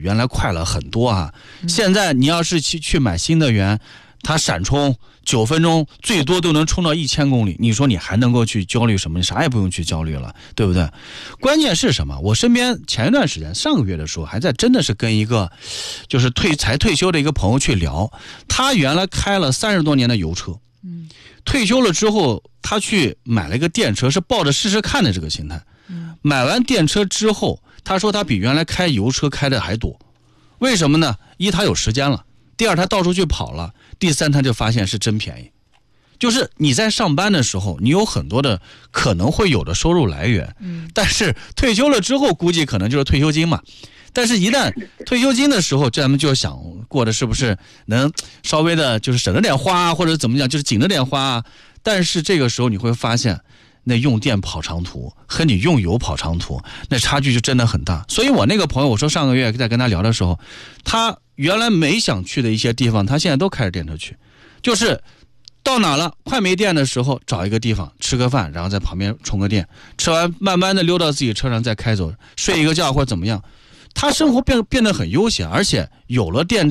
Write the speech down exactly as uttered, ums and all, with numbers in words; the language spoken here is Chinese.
原来快了很多啊。嗯、现在你要是去去买新能源，它闪充九分钟最多都能充到一千公里，你说你还能够去焦虑什么？你啥也不用去焦虑了，对不对？关键是什么？我身边前一段时间上个月的时候还在真的是跟一个就是退才退休的一个朋友去聊，他原来开了三十多年的油车，嗯，退休了之后他去买了一个电车，是抱着试试看的这个心态，嗯，买完电车之后，他说他比原来开油车开的还多，为什么呢？一他有时间了。第二，他到处去跑了；第三，他就发现是真便宜。就是你在上班的时候，你有很多的可能会有的收入来源，嗯，但是退休了之后，估计可能就是退休金嘛。但是，一旦退休金的时候，咱们就想过的是不是能稍微的，就是省着点花，或者怎么讲，就是紧着点花。但是这个时候你会发现，那用电跑长途和你用油跑长途，那差距就真的很大。所以我那个朋友，我说上个月在跟他聊的时候，他原来没想去的一些地方，他现在都开着电车去，就是到哪了快没电的时候，找一个地方吃个饭，然后在旁边充个电，吃完慢慢的溜到自己车上再开走，睡一个觉或者怎么样，他生活变变得很悠闲，而且有了电